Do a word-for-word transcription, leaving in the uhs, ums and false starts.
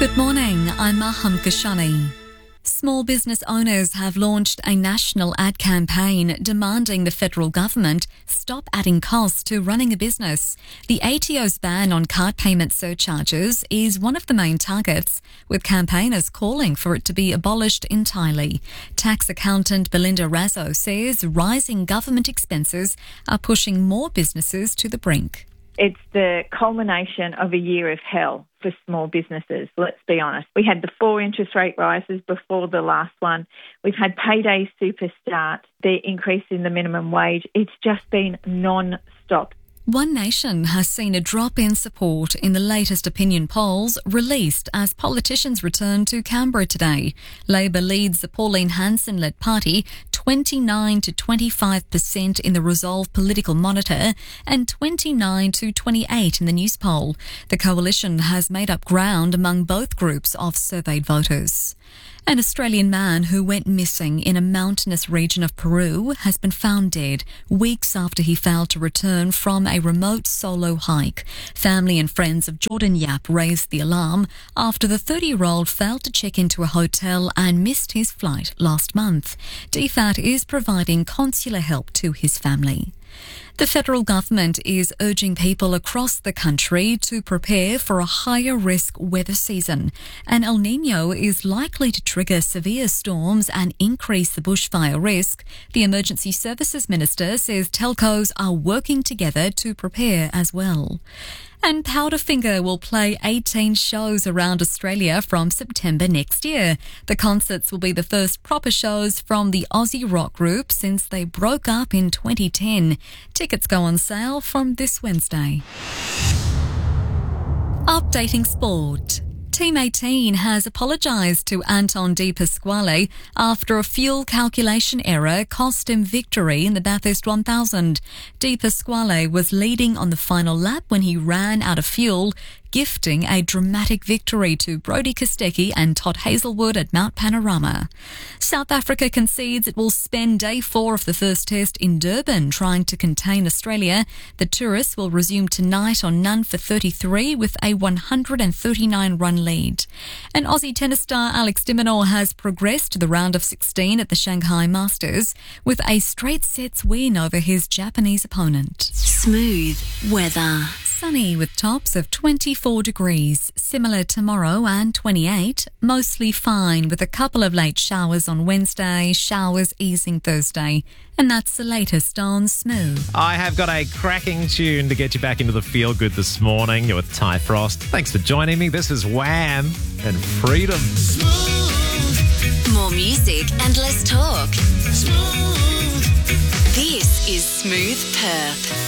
Good morning, I'm Maham Kashani. Small business owners have launched a national ad campaign demanding the federal government stop adding costs to running a business. The A T O's ban on card payment surcharges is one of the main targets, with campaigners calling for it to be abolished entirely. Tax accountant Belinda Razzo says rising government expenses are pushing more businesses to the brink. It's the culmination of a year of hell for small businesses, let's be honest. We had the four interest rate rises before the last one. We've had payday super start, the increase in the minimum wage. It's just been non-stop. One Nation has seen a drop in support in the latest opinion polls released as politicians return to Canberra today. Labor leads the Pauline Hanson-led party twenty-nine to twenty-five percent in the Resolve Political Monitor and twenty-nine to twenty-eight in the News poll. The coalition has made up ground among both groups of surveyed voters. An Australian man who went missing in a mountainous region of Peru has been found dead weeks after he failed to return from a remote solo hike. Family and friends of Jordan Yap raised the alarm after the thirty-year-old failed to check into a hotel and missed his flight last month. D F A T is providing consular help to his family. The federal government is urging people across the country to prepare for a higher risk weather season. An El Niño is likely to trigger severe storms and increase the bushfire risk. The Emergency Services Minister says telcos are working together to prepare as well. And Powderfinger will play eighteen shows around Australia from September next year. The concerts will be the first proper shows from the Aussie rock group since they broke up in twenty ten. Tickets go on sale from this Wednesday. Updating sport. Team eighteen has apologised to Anton De Pasquale after a fuel calculation error cost him victory in the Bathurst one thousand. De Pasquale was leading on the final lap when he ran out of fuel, gifting a dramatic victory to Brodie Kostecki and Todd Hazelwood at Mount Panorama. South Africa concedes it will spend day four of the first test in Durban trying to contain Australia. The tourists will resume tonight on None for thirty-three with a one hundred thirty-nine run lead. And Aussie tennis star Alex de Minaur has progressed to the round of sixteen at the Shanghai Masters with a straight sets win over his Japanese opponent. Smooth weather. Sunny with tops of twenty-four degrees, similar tomorrow and twenty-eight, mostly fine with a couple of late showers on Wednesday, showers easing Thursday. And that's the latest on Smooth. I have got a cracking tune to get you back into the feel good this morning. You're with Ty Frost. Thanks for joining me. This is Wham and Freedom. Smooth. More music and less talk. Smooth. This is Smooth Perth.